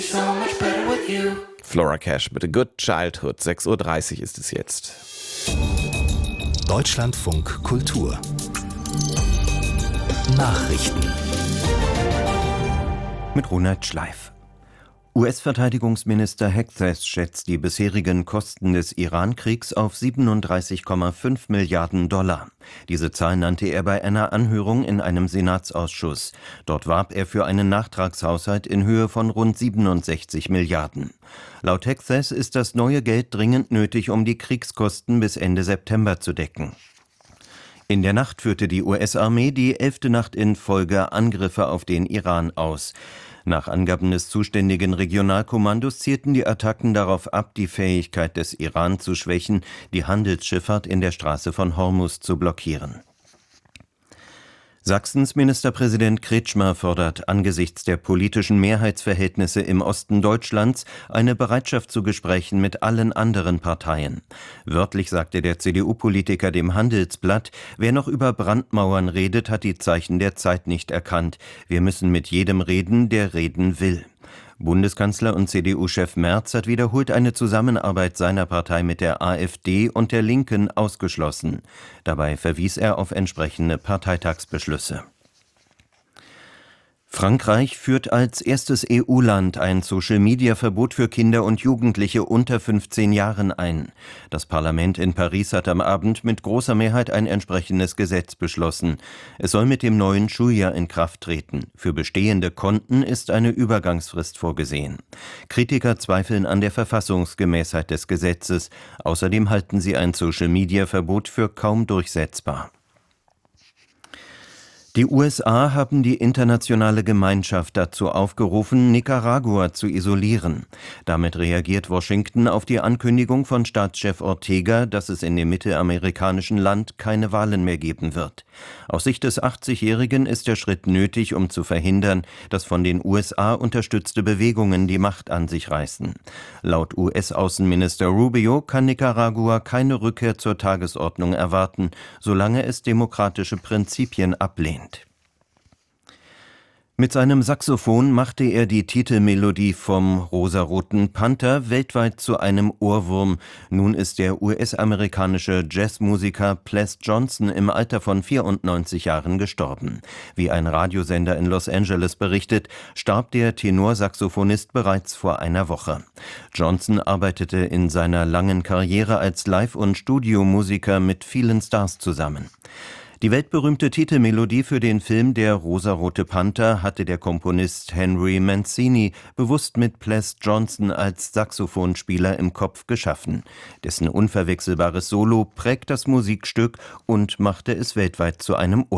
Flora Cash mit A Good Childhood. 6:30 Uhr ist es jetzt. Deutschlandfunk Kultur Nachrichten mit Ronald Schleif. US-Verteidigungsminister Hegseth schätzt die bisherigen Kosten des Iran-Kriegs auf 37,5 Milliarden $. Diese Zahl nannte er bei einer Anhörung in einem Senatsausschuss. Dort warb er für einen Nachtragshaushalt in Höhe von rund 67 Milliarden. Laut Hegseth ist das neue Geld dringend nötig, um die Kriegskosten bis Ende September zu decken. In der Nacht führte die US-Armee die 11. Nacht in Folge Angriffe auf den Iran aus. Nach Angaben des zuständigen Regionalkommandos zielten die Attacken darauf ab, die Fähigkeit des Iran zu schwächen, die Handelsschifffahrt in der Straße von Hormuz zu blockieren. Sachsens Ministerpräsident Kretschmer fordert angesichts der politischen Mehrheitsverhältnisse im Osten Deutschlands eine Bereitschaft zu Gesprächen mit allen anderen Parteien. Wörtlich sagte der CDU-Politiker dem Handelsblatt: Wer noch über Brandmauern redet, hat die Zeichen der Zeit nicht erkannt. Wir müssen mit jedem reden, der reden will. Bundeskanzler und CDU-Chef Merz hat wiederholt eine Zusammenarbeit seiner Partei mit der AfD und der Linken ausgeschlossen. Dabei verwies er auf entsprechende Parteitagsbeschlüsse. Frankreich führt als erstes EU-Land ein Social-Media-Verbot für Kinder und Jugendliche unter 15 Jahren ein. Das Parlament in Paris hat am Abend mit großer Mehrheit ein entsprechendes Gesetz beschlossen. Es soll mit dem neuen Schuljahr in Kraft treten. Für bestehende Konten ist eine Übergangsfrist vorgesehen. Kritiker zweifeln an der Verfassungsgemäßheit des Gesetzes. Außerdem halten sie ein Social-Media-Verbot für kaum durchsetzbar. Die USA haben die internationale Gemeinschaft dazu aufgerufen, Nicaragua zu isolieren. Damit reagiert Washington auf die Ankündigung von Staatschef Ortega, dass es in dem mittelamerikanischen Land keine Wahlen mehr geben wird. Aus Sicht des 80-Jährigen ist der Schritt nötig, um zu verhindern, dass von den USA unterstützte Bewegungen die Macht an sich reißen. Laut US-Außenminister Rubio kann Nicaragua keine Rückkehr zur Tagesordnung erwarten, solange es demokratische Prinzipien ablehnt. Mit seinem Saxophon machte er die Titelmelodie vom Rosaroten Panther weltweit zu einem Ohrwurm. Nun ist der US-amerikanische Jazzmusiker Ples Johnson im Alter von 94 Jahren gestorben. Wie ein Radiosender in Los Angeles berichtet, starb der Tenorsaxophonist bereits vor einer Woche. Johnson arbeitete in seiner langen Karriere als Live- und Studiomusiker mit vielen Stars zusammen. Die weltberühmte Titelmelodie für den Film Der rosarote Panther hatte der Komponist Henry Mancini bewusst mit Ples Johnson als Saxophonspieler im Kopf geschaffen. Dessen unverwechselbares Solo prägt das Musikstück und machte es weltweit zu einem Ohrwurm.